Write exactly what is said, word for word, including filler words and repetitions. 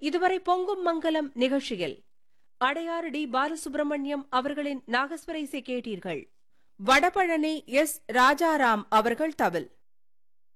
இதுவரை பொங்கும் மங்கலம் நிகழ்ச்சியில் அடையாறு டி பாலசுப்ரமணியம் அவர்களின் நாகஸ்வர இசை கேட்டீர்கள். வடபழனி எஸ் ராஜாராம் அவர்கள் தவில்,